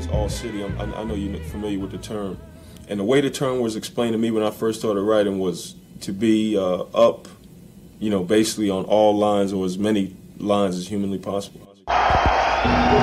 is all city. I know you're familiar with the term. And the way the term was explained to me when I first started writing was to be up, basically on all lines or as many lines as humanly possible.